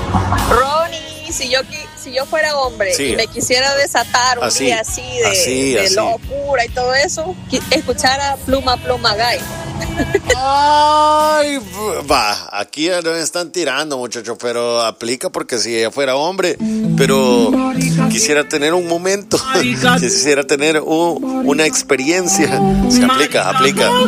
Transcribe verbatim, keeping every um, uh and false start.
Ronnie, si yo si yo fuera hombre sí. y me quisiera desatar un así, día así de, así, de así. locura y todo eso, escuchara Pluma Pluma Gay. Ay, va, aquí ya nos están tirando, muchachos, pero aplica porque si ella fuera hombre, pero quisiera tener un momento, quisiera tener un, una experiencia, se aplica, aplica.